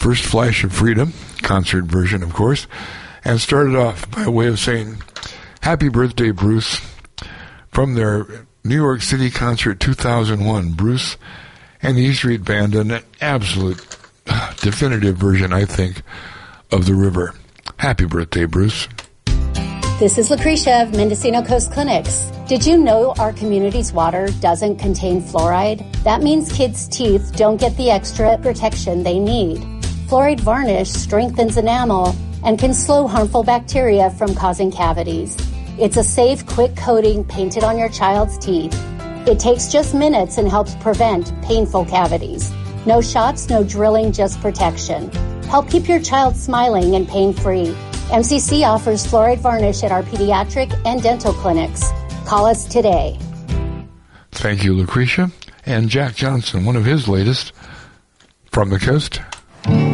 First Flash of Freedom, concert version, of course, and started off by way of saying, "Happy birthday, Bruce," from their New York City concert 2001. Bruce and the E Street Band, an absolute definitive version, I think, of The River. Happy birthday, Bruce. This is Lucretia of Mendocino Coast Clinics. Did you know our community's water doesn't contain fluoride? That means kids' teeth don't get the extra protection they need. Fluoride varnish strengthens enamel and can slow harmful bacteria from causing cavities. It's a safe, quick coating painted on your child's teeth. It takes just minutes and helps prevent painful cavities. No shots, no drilling, just protection. Help keep your child smiling and pain-free. MCC offers fluoride varnish at our pediatric and dental clinics. Call us today. Thank you, Lucretia. And Jack Johnson, one of his latest, From the Coast.